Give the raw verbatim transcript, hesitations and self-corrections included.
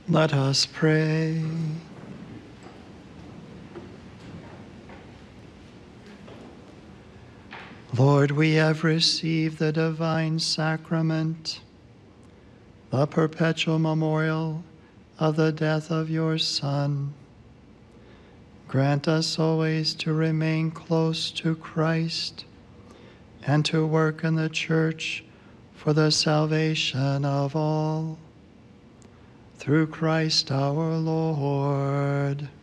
Let us pray. Lord, we have received the divine sacrament, the perpetual memorial of the death of your Son. Grant us always to remain close to Christ and to work in the Church for the salvation of all. Through Christ our Lord.